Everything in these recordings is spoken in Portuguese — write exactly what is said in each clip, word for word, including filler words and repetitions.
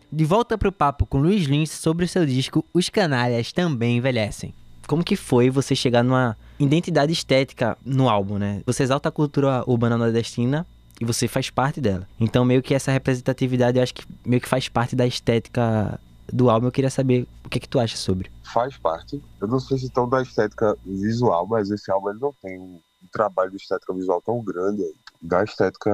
De volta pro papo com Luiz Lins sobre o seu disco Os Canalhas Também Envelhecem. Como que foi você chegar numa identidade estética no álbum, né? Você exalta a cultura urbana nordestina e você faz parte dela. Então, meio que essa representatividade, eu acho que meio que faz parte da estética do álbum. Eu queria saber o que é que tu acha sobre. Faz parte. Eu não sei se tão da estética visual, mas esse álbum ele não tem um trabalho de estética visual tão grande. Da estética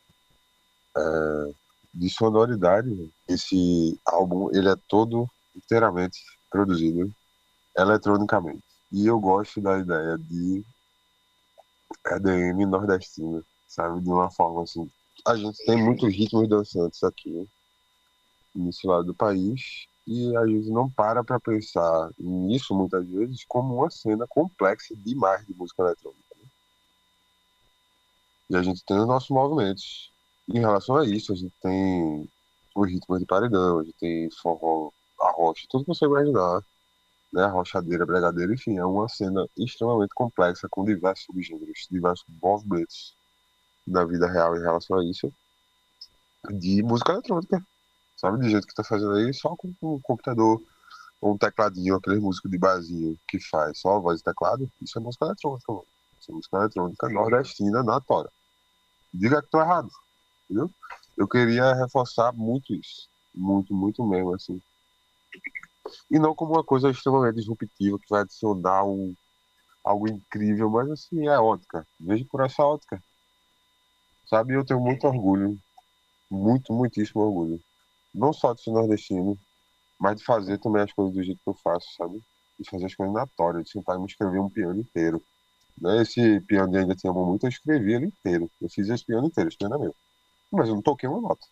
é, de sonoridade, esse álbum ele é todo inteiramente produzido eletronicamente. E eu gosto da ideia de E D M nordestina, sabe? De uma forma assim. A gente tem muitos ritmos dançantes aqui nesse lado do país e a gente não para para pensar nisso muitas vezes como uma cena complexa demais de música eletrônica, né? E a gente tem os nossos movimentos. Em relação a isso, a gente tem os ritmos de paredão, a gente tem forró, arrocha, tudo que você imaginar, né? Arrochadeira, bregadeira, enfim, é uma cena extremamente complexa com diversos subgêneros, diversos movimentos da vida real em relação a isso, de música eletrônica, sabe? De gente que tá fazendo aí só com um computador, ou um tecladinho, aquele músico de barzinho que faz só a voz e teclado, isso é música eletrônica, mano. Isso é música eletrônica nordestina na tora. Diga que tô errado, entendeu? Eu queria reforçar muito isso. Muito, muito mesmo, assim. E não como uma coisa extremamente disruptiva que vai adicionar um, algo incrível, mas assim, é ótica. Vejo por essa ótica. Sabe, eu tenho muito orgulho, muito, muitíssimo orgulho. Não só de ser nordestino, mas de fazer também as coisas do jeito que eu faço, sabe? De fazer as coisas na tora, de sentar e me escrever um piano inteiro. Né? Esse piano de Ainda Te Amo Muito, eu escrevi ele inteiro. Eu fiz esse piano inteiro, esse piano é meu. Mas eu não toquei uma nota.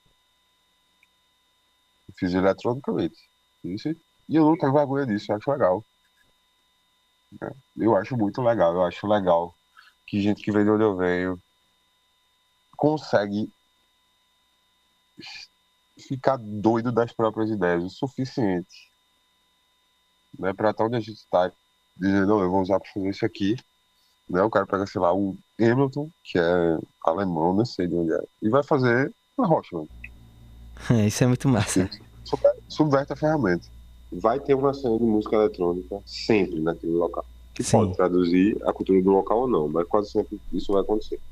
Eu fiz eletronicamente. Isso, e eu não tenho vergonha disso, eu acho legal. Né? Eu acho muito legal, eu acho legal que gente que vem de onde eu venho consegue ficar doido das próprias ideias o suficiente, né, para estar onde a gente está, dizer, não, eu vou usar para fazer isso aqui, né, o cara pega, sei lá, um Hamilton, que é alemão, não sei de onde é, e vai fazer uma rocha, mano. Isso é muito massa. Subverte, subverte a ferramenta. Vai ter uma cena de música eletrônica sempre naquele local. Que pode Sim. traduzir a cultura do local ou não, mas quase sempre isso vai acontecer.